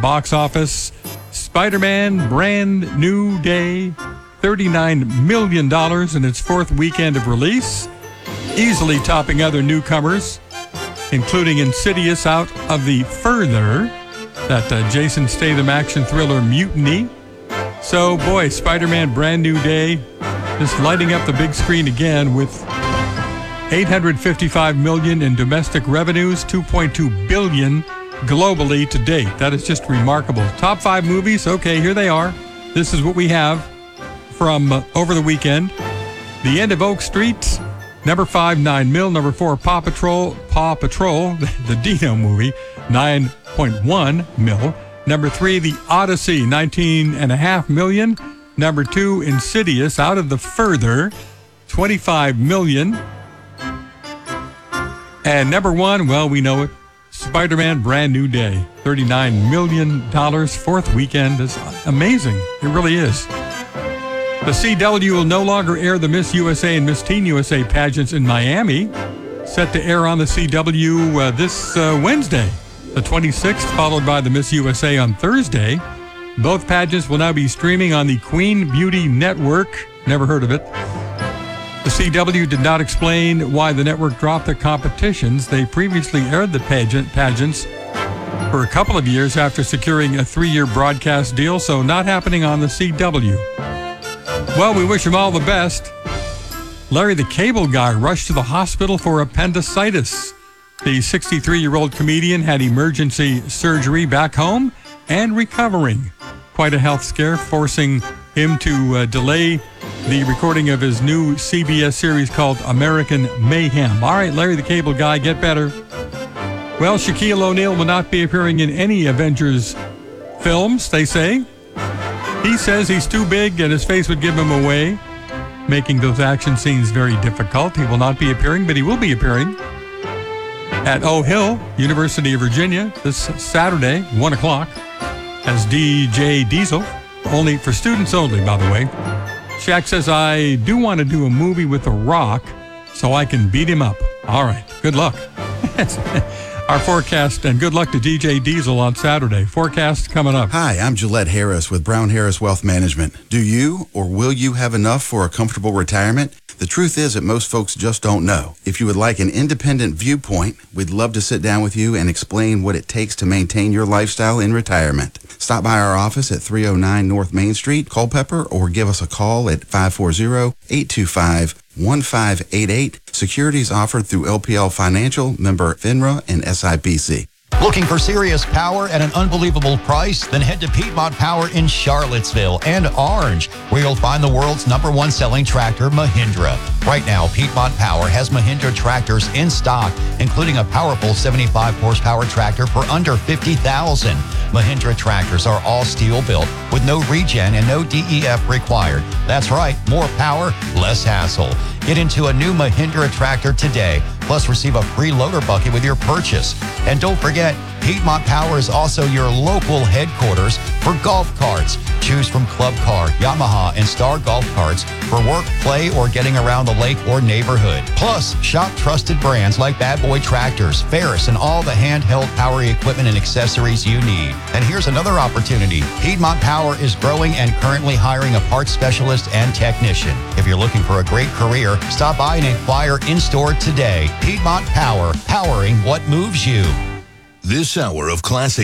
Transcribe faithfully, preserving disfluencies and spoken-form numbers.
box office. Spider-Man Brand New Day, thirty-nine million dollars in its fourth weekend of release, easily topping other newcomers, including Insidious Out of the Further, that uh, Jason Statham action thriller Mutiny. So, boy, Spider-Man Brand New Day just lighting up the big screen again with eight hundred fifty-five million dollars in domestic revenues, two point two billion dollars globally to date. That is just remarkable. Top five movies. Okay, here they are. This is what we have from uh, over the weekend. The End of Oak Street, number five, nine mil. Number four, Paw Patrol, Paw Patrol, the Dino movie, nine point one mil. Number three, The Odyssey, nineteen and a half million. Number two, Insidious Out of the Further, twenty-five million. And number one, well, we know it, Spider-Man Brand New Day, thirty-nine million dollars, fourth weekend. Is amazing. It really is. The C W will no longer air the Miss U S A and Miss Teen U S A pageants in Miami, set to air on the C W uh, this uh, Wednesday, the twenty-sixth, followed by the Miss U S A on Thursday. Both pageants will now be streaming on the Queen Beauty Network. Never heard of it. The C W did not explain why the network dropped the competitions. They previously aired the pageant pageants for a couple of years after securing a three-year broadcast deal, so not happening on the C W. Well, we wish him all the best. Larry the Cable Guy rushed to the hospital for appendicitis. The sixty-three-year-old comedian had emergency surgery back home and recovering. Quite a health scare, forcing him to uh, delay the recording of his new C B S series called American Mayhem. All right, Larry the Cable Guy, get better. Well, Shaquille O'Neal will not be appearing in any Avengers films, they say. He says he's too big and his face would give him away, making those action scenes very difficult. He will not be appearing, but he will be appearing at O Hill, University of Virginia, this Saturday, one o'clock, as D J Diesel. Only for students only, by the way. Shaq says, I do want to do a movie with The Rock so I can beat him up. All right, good luck. Our forecast, and good luck to D J Diesel on Saturday. Forecast coming up. Hi, I'm Gillette Harris with Brown Harris Wealth Management. Do you or will you have enough for a comfortable retirement? The truth is that most folks just don't know. If you would like an independent viewpoint, we'd love to sit down with you and explain what it takes to maintain your lifestyle in retirement. Stop by our office at three oh nine North Main Street, Culpeper, or give us a call at five four zero, eight two five, one five eight eight. Securities offered through L P L Financial, member FINRA, and S I P C. Looking for serious power at an unbelievable price? Then head to Piedmont Power in Charlottesville and Orange, where you'll find the world's number one selling tractor, Mahindra. Right now, Piedmont Power has Mahindra tractors in stock, including a powerful seventy-five horsepower tractor for under fifty thousand dollars. Mahindra tractors are all steel built with no regen and no D E F required. That's right, more power, less hassle. Get into a new Mahindra tractor today, plus receive a free loader bucket with your purchase. And don't forget, Piedmont Power is also your local headquarters for golf carts. Choose from Club Car, Yamaha, and Star Golf Carts for work, play, or getting around the lake or neighborhood. Plus, shop trusted brands like Bad Boy Tractors, Ferris, and all the handheld power equipment and accessories you need. And here's another opportunity. Piedmont Power is growing and currently hiring a parts specialist and technician. If you're looking for a great career, stop by and inquire in-store today. Piedmont Power, powering what moves you. This hour of Classic